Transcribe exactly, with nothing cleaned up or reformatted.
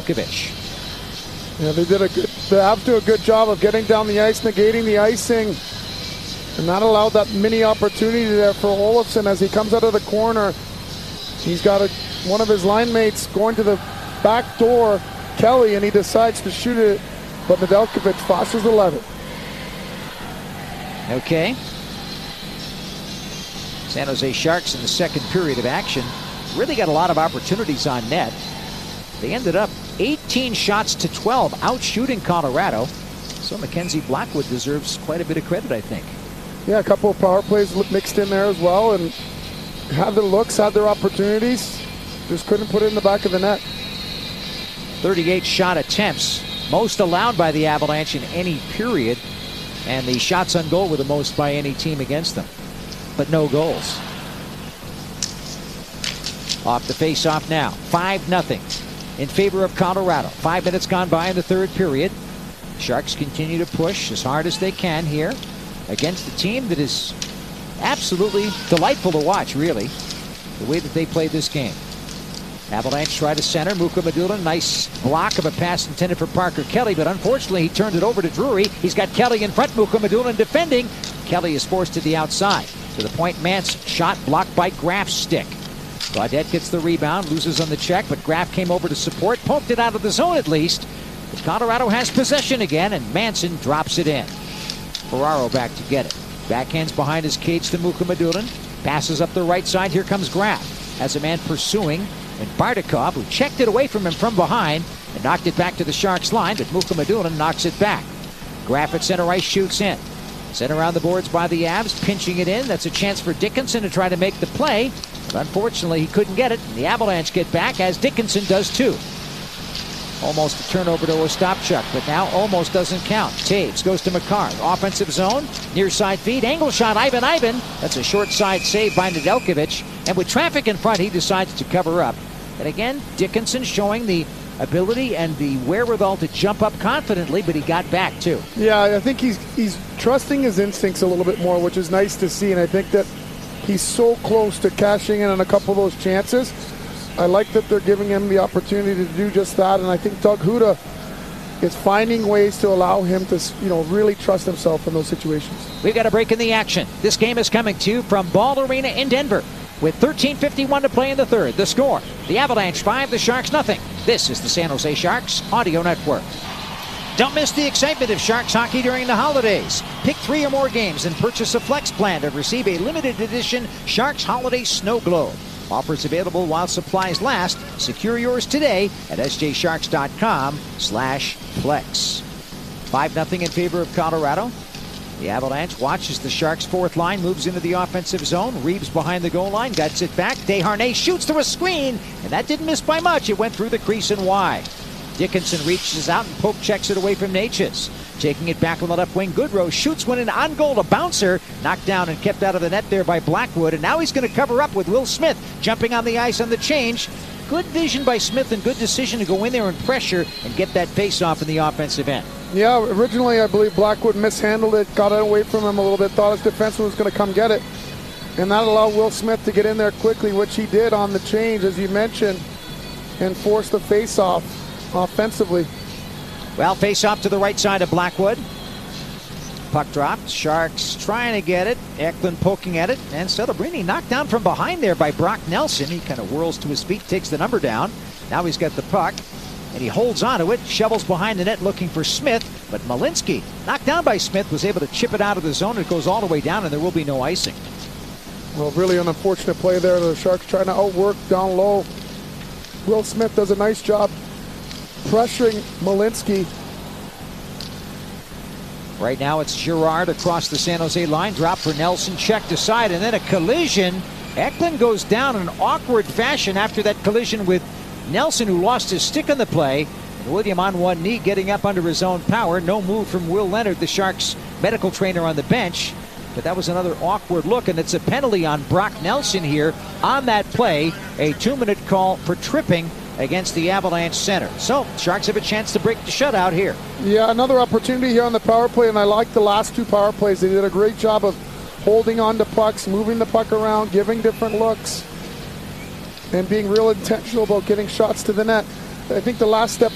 Nedeljkovic. Yeah, they did a good, the Avs do a good job of getting down the ice, negating the icing, and not allowed that mini opportunity there for Olofsson as he comes out of the corner. He's got a, one of his line mates going to the back door, Kelly, and he decides to shoot it, but Nedeljkovic flashes the lever. Okay. San Jose Sharks in the second period of action really got a lot of opportunities on net. They ended up eighteen shots to twelve, out shooting Colorado. So Mackenzie Blackwood deserves quite a bit of credit, I think. Yeah, a couple of power plays mixed in there as well, and had their looks, had their opportunities, just couldn't put it in the back of the net. thirty-eight shot attempts, most allowed by the Avalanche in any period, and the shots on goal were the most by any team against them, but no goals. Off the face-off now, five nothing in favor of Colorado. Five minutes gone by in the third period. Sharks continue to push as hard as they can here against a team that is absolutely delightful to watch, really, the way that they played this game. Avalanche try to center. Mukhamadullin, nice block of a pass intended for Parker Kelly, but unfortunately he turned it over to Drury. He's got Kelly in front, Mukhamadullin defending. Kelly is forced to the outside. To the point, Mance shot blocked by Graf's stick. Gaudette gets the rebound, loses on the check, but Graf came over to support, poked it out of the zone at least. But Colorado has possession again, and Manson drops it in. Ferraro back to get it. Backhands behind his cage to Mukhamadullin. Passes up the right side. Here comes Graf. Has a man pursuing, and Bardakov, who checked it away from him from behind and knocked it back to the Sharks line, but Mukhamadullin knocks it back. Graf at center ice shoots in. Sent around the boards by the Avs, pinching it in. That's a chance for Dickinson to try to make the play, but unfortunately he couldn't get it. And the Avalanche get back, as Dickinson does too. Almost a turnover to Ostapchuk, but now almost doesn't count. Taves goes to Makar. Offensive zone, near side feed, angle shot, Ivan Ivan. That's a short side save by Nedeljkovic. And with traffic in front, he decides to cover up. And again, Dickinson showing the ability and the wherewithal to jump up confidently, but he got back too. Yeah, I think he's he's trusting his instincts a little bit more, which is nice to see. And I think that he's so close to cashing in on a couple of those chances. I like that they're giving him the opportunity to do just that, and I think Doug Huda is finding ways to allow him to, you know, really trust himself in those situations. We've got a break in the action. This game is coming to you from Ball Arena in Denver with thirteen fifty-one to play in the third. The score, the Avalanche five, the Sharks nothing. This is the San Jose Sharks Audio Network. Don't miss the excitement of Sharks hockey during the holidays. Pick three or more games and purchase a Flex plan to receive a limited edition Sharks Holiday Snow Globe. Offers available while supplies last. Secure yours today at s j sharks dot com slash flex. five nothing in favor of Colorado. The Avalanche watches the Sharks' fourth line, moves into the offensive zone. Reeves behind the goal line, gets it back. Desharnais shoots through a screen, and that didn't miss by much. It went through the crease and wide. Dickinson reaches out and poke checks it away from Natchez. Taking it back on the left wing, Goodrow shoots one in on goal, a bouncer, knocked down and kept out of the net there by Blackwood. And now he's going to cover up with Will Smith jumping on the ice on the change. Good vision by Smith and good decision to go in there and pressure and get that face-off in the offensive end. Yeah, originally I believe Blackwood mishandled it, got it away from him a little bit, thought his defenseman was going to come get it. And that allowed Will Smith to get in there quickly, which he did on the change, as you mentioned, and force the face-off offensively. Well, face-off to the right side of Blackwood. Puck dropped. Sharks trying to get it. Eklund poking at it. And Celebrini knocked down from behind there by Brock Nelson. He kind of whirls to his feet, takes the number down. Now he's got the puck. And he holds onto it, shovels behind the net looking for Smith. But Malinsky, knocked down by Smith, was able to chip it out of the zone. It goes all the way down, and there will be no icing. Well, really an unfortunate play there. The Sharks trying to outwork down low. Will Smith does a nice job pressuring Malinsky. Right now it's Girard across the San Jose line. Drop for Nelson, checked aside, and then a collision. Eklund goes down in an awkward fashion after that collision with Nelson, who lost his stick on the play. And William on one knee, getting up under his own power. No move from Will Leonard, the Sharks medical trainer on the bench. But that was another awkward look, and it's a penalty on Brock Nelson here on that play. A two-minute call for tripping against the Avalanche center. So, Sharks have a chance to break the shutout here. Yeah, another opportunity here on the power play, and I like the last two power plays. They did a great job of holding on to pucks, moving the puck around, giving different looks, and being real intentional about getting shots to the net. I think the last step